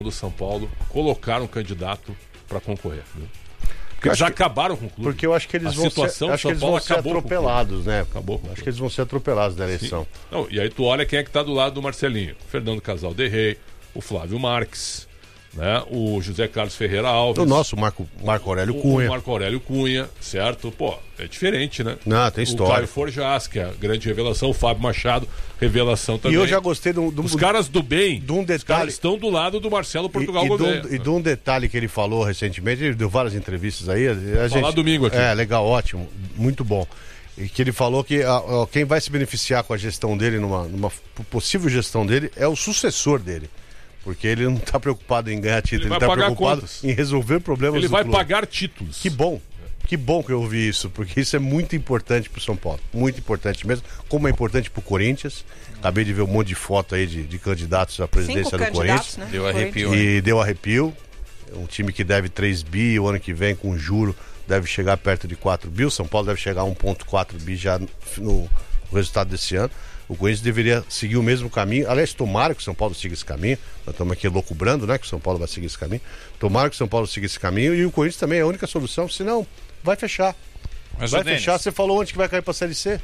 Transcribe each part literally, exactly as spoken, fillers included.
do São Paulo colocar um candidato para concorrer. Viu? Porque eles já que, acabaram com o clube. Porque eu acho que eles a vão situação ser, acho que eles vão ser atropelados, né? Acabou acho clube. que eles vão ser atropelados da eleição. Não, e aí tu olha quem é que está do lado do Marcelinho. Fernando Casal de Rey, o Flávio Marques, né? O José Carlos Ferreira Alves. O nosso Marco, Marco Aurélio Cunha. O, o Marco Aurélio Cunha, certo? Pô, é diferente, né? Não, tem história. O Caio Forjas, que é a grande revelação. O Fábio Machado, revelação também. E eu já gostei do, do, Os caras do bem de um detalhe, estão do lado do Marcelo Portugal e, e Gouveia. E de um detalhe que ele falou recentemente, ele deu várias entrevistas aí. A Vou gente, falar domingo aqui. É, legal, ótimo, muito bom. E que ele falou que a, a, quem vai se beneficiar com a gestão dele, numa, numa possível gestão dele, é o sucessor dele. Porque ele não está preocupado em ganhar título, ele está preocupado contas. em resolver problemas Ele do vai clube. pagar títulos. Que bom, que bom que eu ouvi isso, porque isso é muito importante para o São Paulo, muito importante mesmo, como é importante para o Corinthians. Acabei de ver um monte de foto aí de, de candidatos à presidência Cinco do Corinthians. Né? Deu arrepio. E hein? deu arrepio. Um time que deve três bi, o ano que vem com juro deve chegar perto de quatro bi. O São Paulo deve chegar a um vírgula quatro bi já no, no resultado desse ano. O Corinthians deveria seguir o mesmo caminho. Aliás, tomara que o São Paulo siga esse caminho. Nós estamos aqui loucubrando, né? Que o São Paulo vai seguir esse caminho. Tomara que o São Paulo siga esse caminho. E o Corinthians também é a única solução. Senão, vai fechar. Mas vai fechar. Você falou onde que vai cair para a Série C?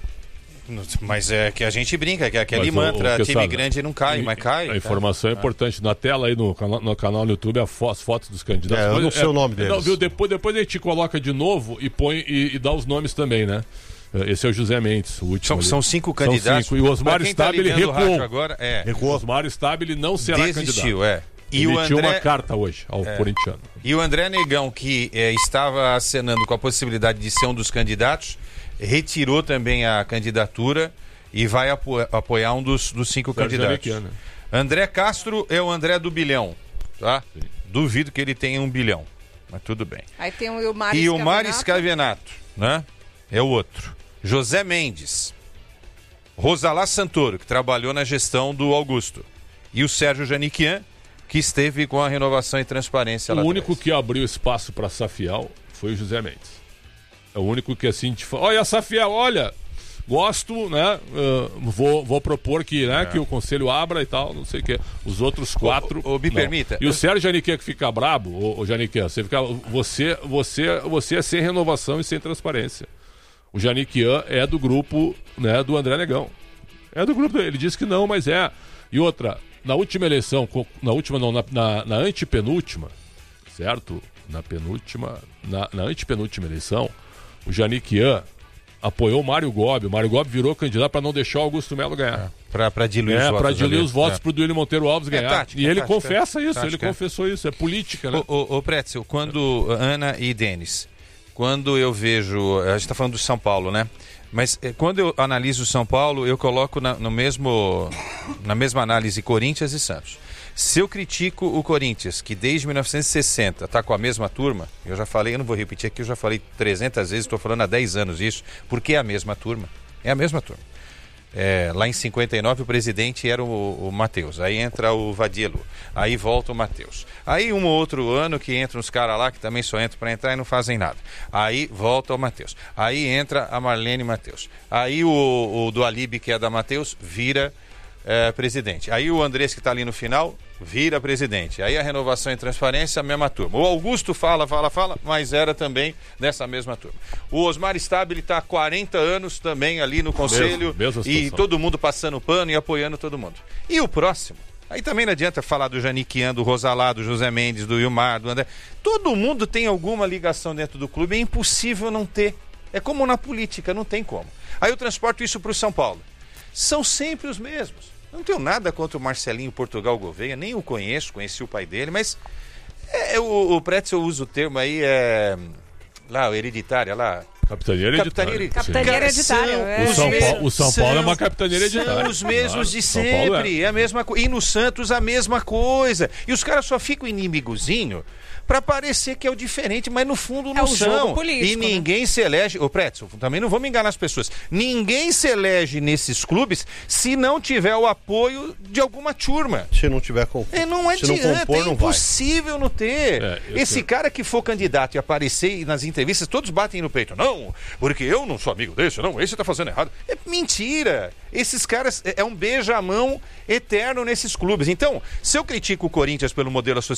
Mas é que a gente brinca, que é aquele Mas mantra, o, o time sabe, grande não cai, e, mas cai. A informação cara. é importante. Na tela aí, no canal, no canal do YouTube, as fotos dos candidatos. É, eu não é, sei o nome deles. Não, viu? Depois, depois a gente coloca de novo e põe e, e dá os nomes também, né? Esse é o José Mendes, o último. São, são cinco candidatos. São cinco. E o Osmar Stabile tá recuou. Agora, é. recuou. O Osmar Stabile não será Desistiu, candidato. é. E Emitiu o André... uma carta hoje ao é. corintiano. E o André Negão, que é, estava acenando com a possibilidade de ser um dos candidatos, retirou também a candidatura e vai apo apoiar um dos, dos cinco Sérgio candidatos. Né? André Castro é o André do bilhão, tá? Sim. Duvido que ele tenha um bilhão, mas tudo bem. Aí tem o Ilmar E o Mário Scavenato, né? É o outro. José Mendes, Rosalá Santoro, que trabalhou na gestão do Augusto, e o Sérgio Janiquian, que esteve com a renovação e transparência lá O único atrás. que abriu espaço para Safiel foi o José Mendes. É o único que assim te fala, olha Safiel, olha, gosto, né? Uh, vou, vou propor que, né, é. que o conselho abra e tal, não sei o que. Os outros quatro. O, o, me não. permita. E o Sérgio Janiquian que fica brabo, o, o Janiquian, você fica. Você, você, você é sem renovação e sem transparência. O Janiquian é do grupo, né, do André Negão. É do grupo dele. Ele disse que não, mas é. E outra, na última eleição, na última não, na, na, na antepenúltima, certo? Na penúltima, na, na antepenúltima eleição, o Janiquian apoiou o Mário Gobi. O Mário Gobi virou candidato para não deixar o Augusto Melo ganhar. É, para diluir é, os votos. Para diluir ali. os votos é. para o Duílio Monteiro Alves ganhar. É tática, e ele tática, confessa isso, tática. ele confessou isso. É política, né? Ô, ô, ô Pretzel, quando Ana e Denis, quando eu vejo, a gente está falando do São Paulo, né? Mas eh, quando eu analiso o São Paulo, eu coloco na, no mesmo, na mesma análise Corinthians e Santos. Se eu critico o Corinthians, que desde mil novecentos e sessenta está com a mesma turma, eu já falei, eu não vou repetir aqui, eu já falei trezentas vezes, estou falando há dez anos isso, porque é a mesma turma. É a mesma turma. É, lá em cinquenta e nove o presidente era o, o Matheus, aí entra o Vadielo, aí volta o Matheus. Aí um ou outro ano que entram os caras lá, que também só entram para entrar e não fazem nada. Aí volta o Matheus. Aí entra a Marlene Matheus. Aí o, o do Alibe, que é da Matheus, vira é, presidente. Aí o Andrés, que está ali no final, vira presidente. Aí a renovação e transparência, a mesma turma. O Augusto fala, fala, fala, mas era também dessa mesma turma. O Osmar Stabile está há quarenta anos também ali no conselho, mesmo, e todo mundo passando pano e apoiando todo mundo. E o próximo? Aí também não adianta falar do Janiquian, do Rosalá, do José Mendes, do Ilmar, do André. Todo mundo tem alguma ligação dentro do clube, é impossível não ter. É como na política, não tem como. Aí eu transporto isso para o São Paulo. São sempre os mesmos. Não tenho nada contra o Marcelinho Portugal Gouveia, nem o conheço, conheci o pai dele, mas é, o, o Pretzel usa o termo aí, é, lá, o hereditária, lá... Capitania hereditária. Capitania hereditária. É. O São Paulo, o São Paulo são, é uma capitania hereditária. São os mesmos claro. de São sempre, é. é a mesma coisa. E no Santos a mesma coisa. E os caras só ficam inimigozinho para parecer que é o diferente, mas no fundo não é são. Político, e ninguém né? se elege, ô Pretzel, também não vamos enganar as pessoas, ninguém se elege nesses clubes se não tiver o apoio de alguma turma. Se não tiver com... é, não adianta, se não compor, é impossível não, não ter. É, Esse sei. cara que for candidato e aparecer nas entrevistas, todos batem no peito. Não, não, porque eu não sou amigo desse, não, esse tá fazendo errado. É mentira. Esses caras, é um beijamão eterno nesses clubes. Então, se eu critico o Corinthians pelo modelo associativo,